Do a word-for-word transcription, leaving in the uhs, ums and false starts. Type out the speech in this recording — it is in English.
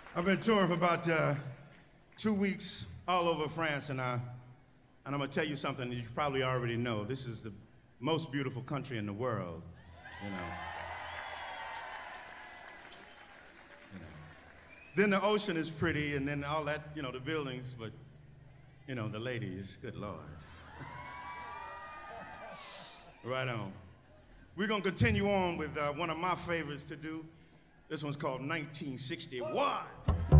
I've been touring for about uh, two weeks all over France, and, I, and I'm going to tell you something that you probably already know. This is the most beautiful country in the world, you know. You know. Then the ocean is pretty, and then all that, you know, the buildings, but, you know, the ladies, good Lord. Right on. We're going to continue on with uh, one of my favorites to do. This one's called nineteen sixty-one.